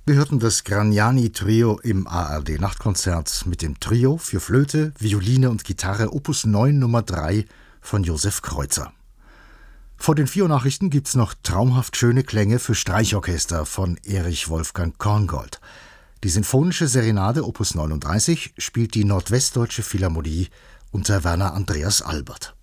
Wir hörten das Gragnani-Trio im ARD-Nachtkonzert mit dem Trio für Flöte, Violine und Gitarre Opus 9 Nummer 3 von Josef Kreutzer. Vor den 4 Nachrichten gibt's noch traumhaft schöne Klänge für Streichorchester von Erich Wolfgang Korngold. Die Sinfonische Serenade Opus 39 spielt die Nordwestdeutsche Philharmonie unter Werner Andreas Albert.